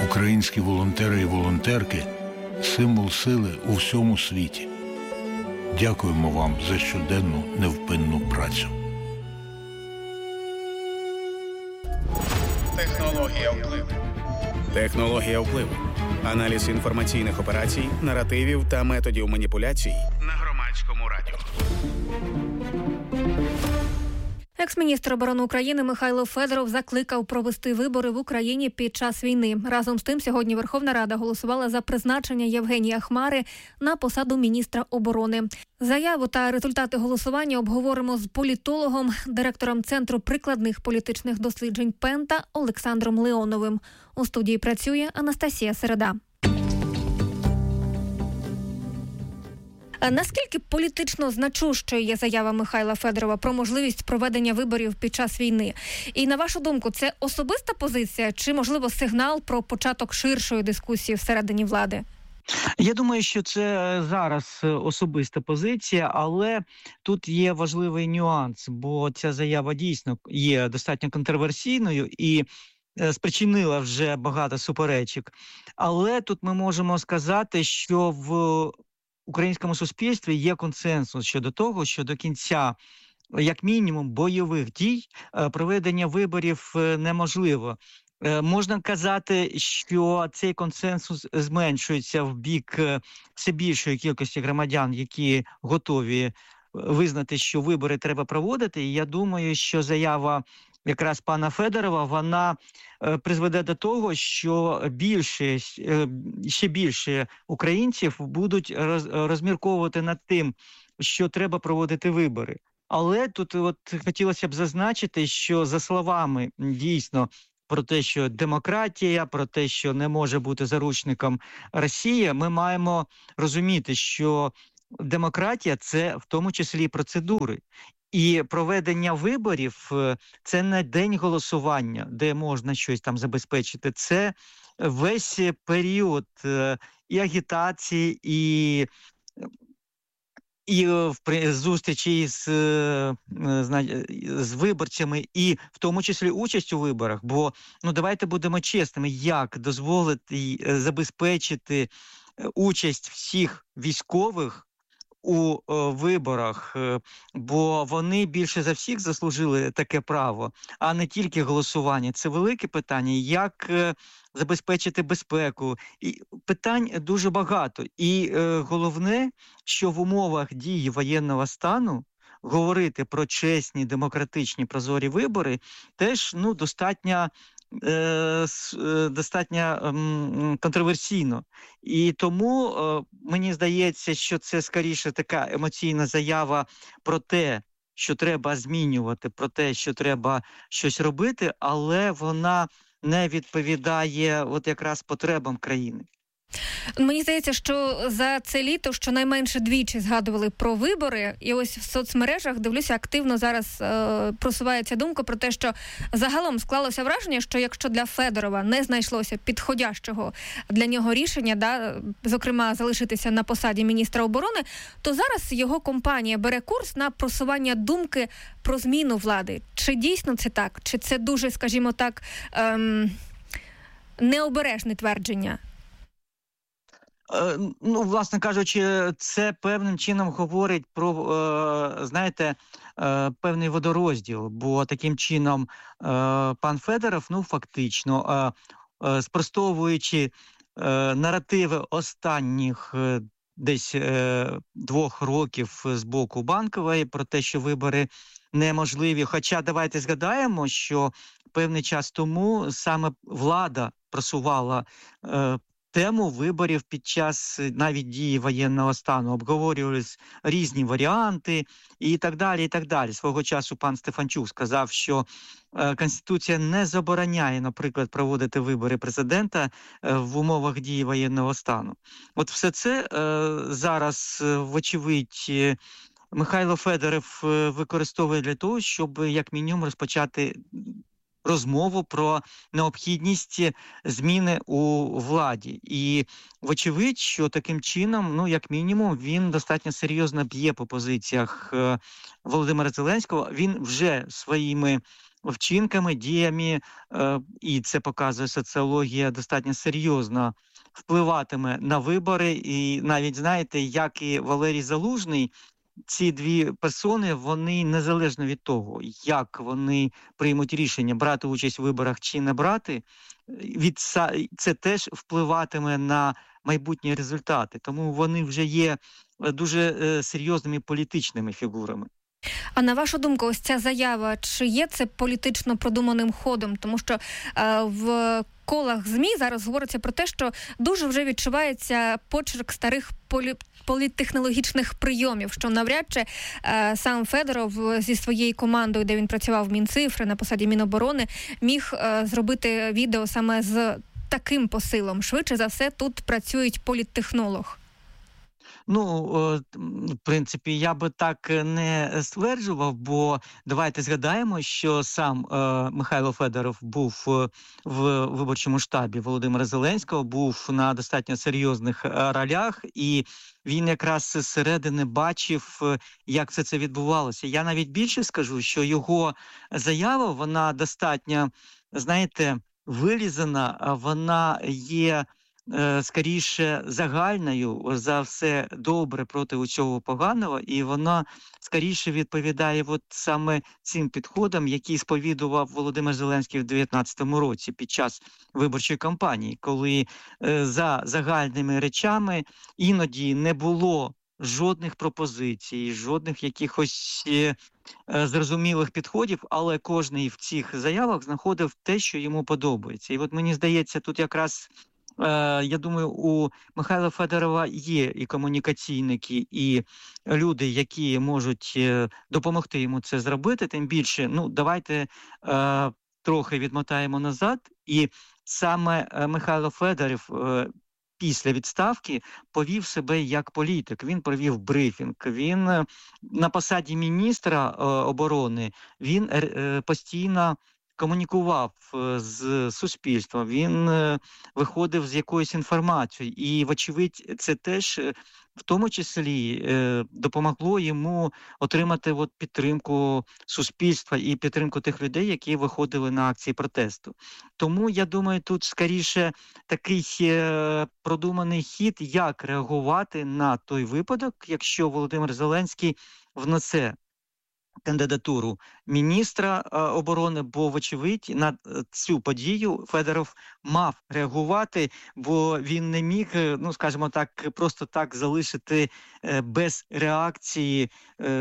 Українські волонтери і волонтерки – символ сили у всьому світі. Дякуємо вам за щоденну невпинну працю. Технологія впливу. Технологія впливу. Аналіз інформаційних операцій, наративів та методів маніпуляцій на Громадському радіо. Екс-міністр оборони України Михайло Федоров закликав провести вибори в Україні під час війни. Разом з тим, сьогодні Верховна Рада голосувала за призначення Євгенія Хмари на посаду міністра оборони. Заяву та результати голосування обговоримо з політологом, директором Центру прикладних політичних досліджень «Пента» Олександром Леоновим. У студії працює Анастасія Середа. Наскільки політично значущою є заява Михайла Федорова про можливість проведення виборів під час війни? І на вашу думку, це особиста позиція чи, можливо, сигнал про початок ширшої дискусії всередині влади? Я думаю, що це зараз особиста позиція, але тут є важливий нюанс, бо ця заява дійсно є достатньо контроверсійною і спричинила вже багато суперечок. Але тут ми можемо сказати, що в українському суспільстві є консенсус щодо того, що до кінця, як мінімум, бойових дій проведення виборів неможливо. Можна казати, що цей консенсус зменшується в бік все більшої кількості громадян, які готові визнати, що вибори треба проводити. І я думаю, що заява якраз пана Федорова, вона призведе до того, що ще більше українців будуть розмірковувати над тим, що треба проводити вибори. Але тут хотілося б зазначити, що за словами дійсно про те, що демократія, про те, що не може бути заручником Росія, ми маємо розуміти, що демократія – це в тому числі і процедури. І проведення виборів – це не день голосування, де можна щось там забезпечити. Це весь період і агітації, і зустрічі з виборцями, і в тому числі участь у виборах. Бо, давайте будемо чесними, як дозволити забезпечити участь всіх військових у виборах, бо вони більше за всіх заслужили таке право, а не тільки голосування. Це велике питання, як забезпечити безпеку. І питань дуже багато. І головне, що в умовах дії воєнного стану говорити про чесні, демократичні, прозорі вибори теж достатньо контроверсійно. І тому мені здається, що це скоріше така емоційна заява про те, що треба змінювати, про те, що треба щось робити, але вона не відповідає якраз потребам країни. Мені здається, що за це літо щонайменше двічі згадували про вибори. І ось в соцмережах, дивлюся, активно зараз просувається думка про те, що загалом склалося враження, що якщо для Федорова не знайшлося підходящого для нього рішення, зокрема залишитися на посаді міністра оборони, то зараз його компанія бере курс на просування думки про зміну влади. Чи дійсно це так? Чи це дуже, скажімо так, необережне твердження? Власне кажучи, це певним чином говорить про, певний водорозділ, бо таким чином пан Федоров, фактично, спростовуючи наративи останніх десь 2 років з боку Банкової про те, що вибори неможливі. Хоча давайте згадаємо, що певний час тому саме влада просувала тему виборів під час навіть дії воєнного стану, обговорювались різні варіанти і так далі, і так далі. Свого часу пан Стефанчук сказав, що Конституція не забороняє, наприклад, проводити вибори президента в умовах дії воєнного стану. От все це зараз, вочевидь, Михайло Федоров використовує для того, щоб як мінімум розпочати розмову про необхідність зміни у владі. І вочевидь, що таким чином, як мінімум, він достатньо серйозно б'є по позиціях Володимира Зеленського. Він вже своїми вчинками, діями, і це показує соціологія, достатньо серйозно впливатиме на вибори. І навіть, знаєте, як і Валерій Залужний, ці дві персони, вони незалежно від того, як вони приймуть рішення брати участь у виборах чи не брати, це теж впливатиме на майбутні результати. Тому вони вже є дуже серйозними політичними фігурами. А на вашу думку, ось ця заява, чи є це політично продуманим ходом? Тому що в колах ЗМІ зараз говориться про те, що дуже вже відчувається почерк старих політтехнологічних прийомів, що навряд чи сам Федоров зі своєю командою, де він працював в Мінцифри на посаді Міноборони, міг зробити відео саме з таким посилом. Швидше за все, тут працюють політтехнолог. Ну, в принципі, я би так не стверджував, бо давайте згадаємо, що сам Михайло Федоров був в виборчому штабі Володимира Зеленського, був на достатньо серйозних ролях, і він якраз зсередини бачив, як все це відбувалося. Я навіть більше скажу, що його заява, вона достатньо, знаєте, вилізана, вона є скоріше загальною, за все добре проти усього поганого, і вона скоріше відповідає от саме цим підходам, які сповідував Володимир Зеленський в 2019 році під час виборчої кампанії, коли за загальними речами іноді не було жодних пропозицій, жодних якихось зрозумілих підходів, але кожний в цих заявах знаходив те, що йому подобається. І от мені здається, тут якраз я думаю, у Михайла Федорова є і комунікаційники, і люди, які можуть допомогти йому це зробити. Тим більше, давайте трохи відмотаємо назад. І саме Михайло Федоров після відставки повів себе як політик. Він провів брифінг. Він на посаді міністра оборони, він постійно комунікував з суспільством, він виходив з якоюсь інформацією. І, вочевидь, це теж в тому числі допомогло йому отримати підтримку суспільства і підтримку тих людей, які виходили на акції протесту. Тому, я думаю, тут скоріше такий продуманий хід, як реагувати на той випадок, якщо Володимир Зеленський внесе кандидатуру міністра оборони, бо, вочевидь, на цю подію Федоров мав реагувати, бо він не міг, скажімо так, просто так залишити без реакції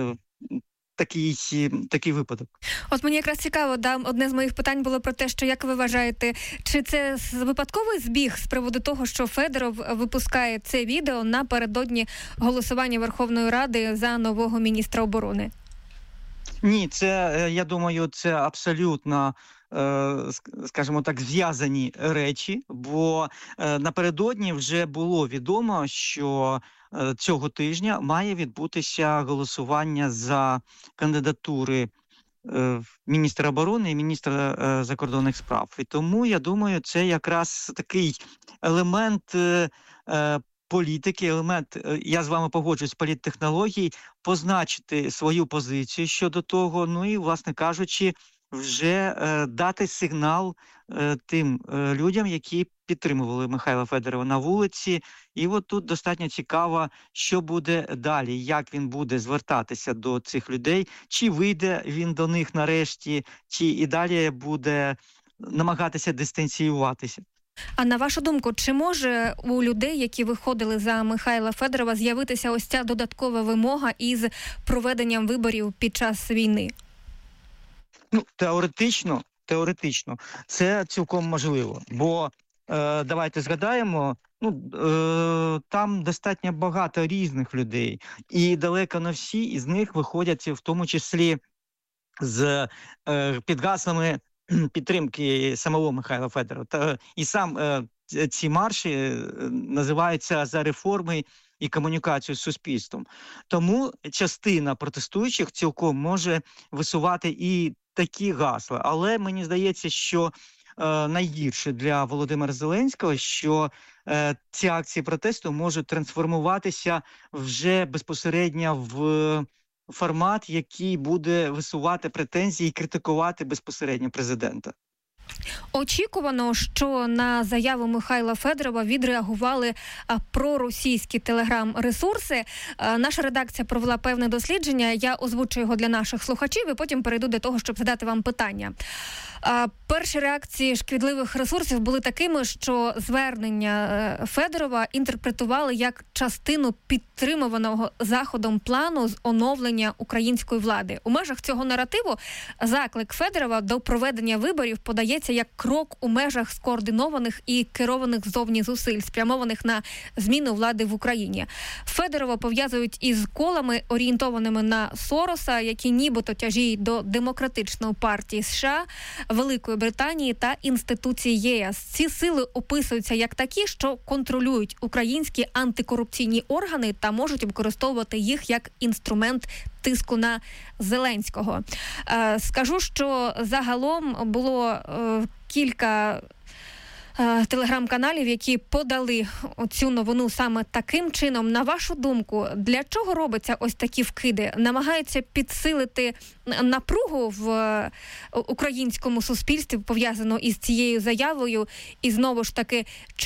такий випадок. От мені якраз цікаво, одне з моїх питань було про те, що, як ви вважаєте, чи це випадковий збіг з приводу того, що Федоров випускає це відео напередодні голосування Верховної Ради за нового міністра оборони? Ні, це, я думаю, це абсолютно, скажімо так, зв'язані речі, бо напередодні вже було відомо, що цього тижня має відбутися голосування за кандидатури міністра оборони і міністра закордонних справ. І тому, я думаю, це якраз такий елемент політики, елемент, я з вами погоджуюсь, політтехнологій, позначити свою позицію щодо того, і, власне кажучи, вже дати сигнал тим людям, які підтримували Михайла Федорова на вулиці. І от тут достатньо цікаво, що буде далі, як він буде звертатися до цих людей, чи вийде він до них нарешті, чи і далі буде намагатися дистанціюватися. А на вашу думку, чи може у людей, які виходили за Михайла Федорова, з'явитися ось ця додаткова вимога із проведенням виборів під час війни? Теоретично, це цілком можливо. Бо давайте згадаємо, там достатньо багато різних людей. І далеко не всі із них виходять, в тому числі, з під гаслами підтримки самого Михайла Федорова. І сам ці марші називаються «За реформи і комунікацію з суспільством». Тому частина протестуючих цілком може висувати і такі гасла. Але мені здається, що найгірше для Володимира Зеленського, що ці акції протесту можуть трансформуватися вже безпосередньо в формат, який буде висувати претензії і критикувати безпосередньо президента. Очікувано, що на заяву Михайла Федорова відреагували проросійські телеграм-ресурси. Наша редакція провела певне дослідження, я озвучу його для наших слухачів і потім перейду до того, щоб задати вам питання. Перші реакції шкідливих ресурсів були такими, що звернення Федорова інтерпретували як частину підтримуваного Заходом плану з оновлення української влади. У межах цього наративу заклик Федорова до проведення виборів подається як крок у межах скоординованих і керованих ззовні зусиль, спрямованих на зміну влади в Україні. Федорова пов'язують із колами, орієнтованими на Сороса, які нібито тяжіють до Демократичної партії США, Великої Британії та інституції ЄС. Ці сили описуються як такі, що контролюють українські антикорупційні органи та можуть використовувати їх як інструмент тиску на Зеленського. Скажу, що загалом було кілька телеграм-каналів, які подали цю новину саме таким чином. На вашу думку, для чого робиться ось такі вкиди? Намагаються підсилити напругу в українському суспільстві, пов'язано із цією заявою, і знову ж таки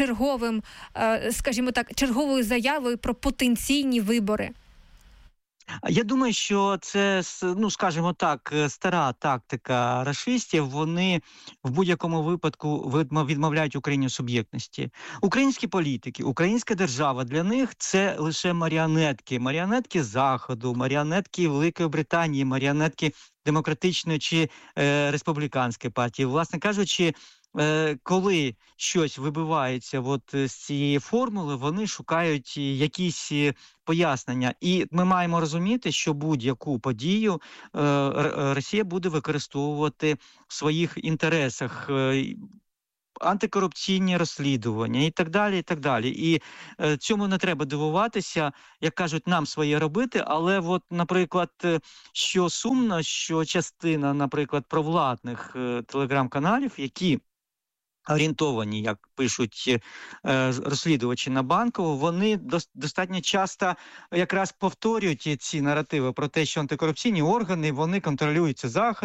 черговою заявою про потенційні вибори? Я думаю, що це, скажімо так, стара тактика рашистів. Вони в будь-якому випадку відмовляють Україні суб'єктності. Українські політики, українська держава для них це лише маріонетки. Маріонетки Заходу, маріонетки Великої Британії, маріонетки демократичної чи республіканської партії. Власне кажучи, коли щось вибивається з цієї формули, вони шукають якісь пояснення. І ми маємо розуміти, що будь-яку подію Росія буде використовувати в своїх інтересах, антикорупційні розслідування і так далі, і так далі. І цьому не треба дивуватися, як кажуть, нам своє робити, але наприклад, що сумно, що частина, наприклад, провладних телеграм-каналів, які орієнтовані, як пишуть розслідувачі на Банкову, вони достатньо часто якраз повторюють ці наративи про те, що антикорупційні органи, вони контролюються Заходом,